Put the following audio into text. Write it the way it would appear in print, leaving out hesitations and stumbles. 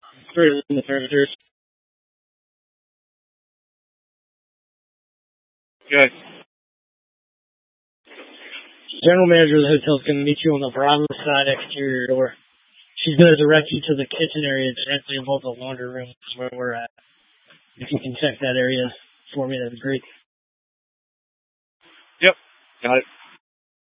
Straight in the furniture. Good. General manager of the hotel is going to meet you on the Bravo side exterior door. She's going to direct you to the kitchen area directly above the laundry room, where we're at. If you can check that area for me, that'd be great. Yep, got it.